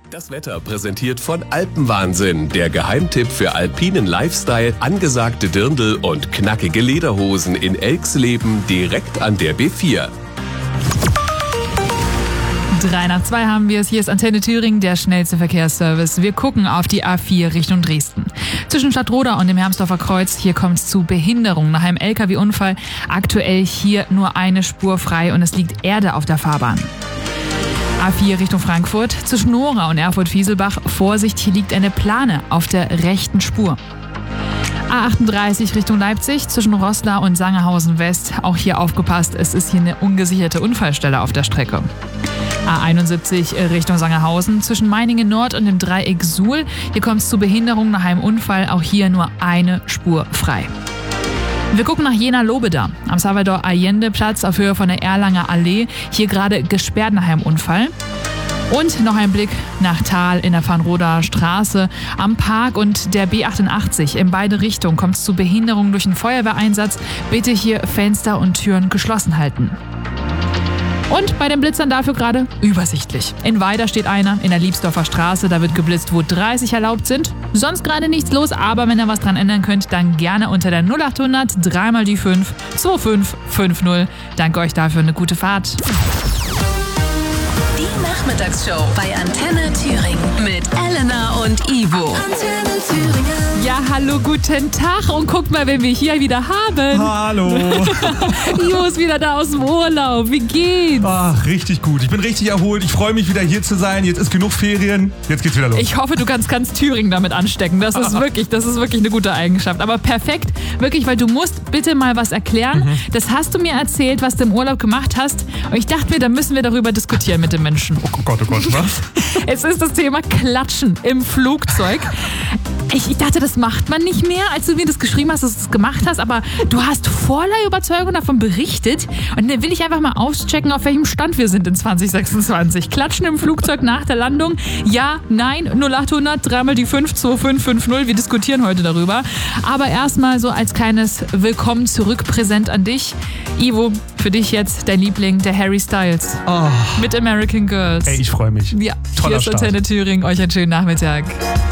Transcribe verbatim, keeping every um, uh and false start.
Das Wetter präsentiert von Alpenwahnsinn, der Geheimtipp für alpinen Lifestyle, angesagte Dirndl und knackige Lederhosen in Elxleben direkt an der B vier. Drei nach zwei haben wir es. Hier ist Antenne Thüringen, der schnellste Verkehrsservice. Wir gucken auf die A vier Richtung Dresden. Zwischen Stadtroda und dem Hermsdorfer Kreuz, hier kommt es zu Behinderungen nach einem L K W-Unfall. Aktuell hier nur eine Spur frei und es liegt Erde auf der Fahrbahn. A vier Richtung Frankfurt, zwischen Nora und Erfurt-Fieselbach. Vorsicht, hier liegt eine Plane auf der rechten Spur. A achtunddreißig Richtung Leipzig, zwischen Roßla und Sangerhausen West. Auch hier aufgepasst, es ist hier eine ungesicherte Unfallstelle auf der Strecke. A einundsiebzig Richtung Sangerhausen, zwischen Meiningen Nord und dem Dreieck Suhl. Hier kommt es zu Behinderungen nach einem Unfall, auch hier nur eine Spur frei. Wir gucken nach Jena-Lobeda, am Salvador-Allende-Platz auf Höhe von der Erlanger Allee. Hier gerade gesperrt nach einem Unfall. Und noch ein Blick nach Thal in der Vanroda Straße am Park und der B achtundachtzig. In beide Richtungen kommt es zu Behinderungen durch einen Feuerwehreinsatz. Bitte hier Fenster und Türen geschlossen halten. Und bei den Blitzern dafür gerade übersichtlich. In Weida steht einer, in der Liebsdorfer Straße, da wird geblitzt, wo dreißig erlaubt sind. Sonst gerade nichts los, aber wenn ihr was dran ändern könnt, dann gerne unter der null achthundert drei mal die fünf zwei fünf fünf null. Danke euch dafür, eine gute Fahrt. Die Nachmittagsshow bei Antenne Thüringen mit Elena und Ivo. Antenne Thüringen. Ja, hallo, guten Tag und guckt mal, wen wir hier wieder haben. Hallo. Ivo ist wieder da aus dem Urlaub. Wie geht's? Ach, richtig gut. Ich bin richtig erholt. Ich freue mich wieder hier zu sein. Jetzt ist genug Ferien. Jetzt geht's wieder los. Ich hoffe, du kannst ganz Thüringen damit anstecken. Das ist wirklich, das ist wirklich eine gute Eigenschaft. Aber perfekt, wirklich, weil du musst bitte mal was erklären. Mhm. Das hast du mir erzählt, was du im Urlaub gemacht hast. Und ich dachte mir, da müssen wir darüber diskutieren mit den Menschen. Oh Gott, oh Gott, was? Es ist das Thema Klatschen im Flugzeug. Ich, ich dachte, das macht man nicht mehr, als du mir das geschrieben hast, dass du es gemacht hast, aber du hast voller Überzeugung davon berichtet und dann will ich einfach mal auschecken, auf welchem Stand wir sind in zwanzig sechsundzwanzig. Klatschen im Flugzeug nach der Landung? Ja, nein, null achthundert drei mal die fünf zwei fünf fünf null. Wir diskutieren heute darüber. Aber erstmal so als kleines Willkommen zurück Präsent an dich. Ivo, für dich jetzt dein Liebling, der Harry Styles. Oh. Mit American Girls. Ey, ich freue mich. Ja, toller hier ist Antenne Thüringen. Euch einen schönen Nachmittag.